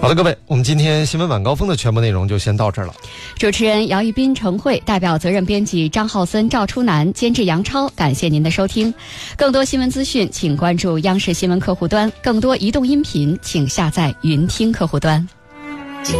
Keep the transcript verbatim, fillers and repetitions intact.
好的，各位，我们今天新闻晚高峰的全部内容就先到这儿了。 主持人姚一斌、程慧，代表责任编辑张浩森、赵初南，监制杨超，感谢您的收听。更多新闻资讯，请关注央视新闻客户端；更多移动音频，请下载云听客户端。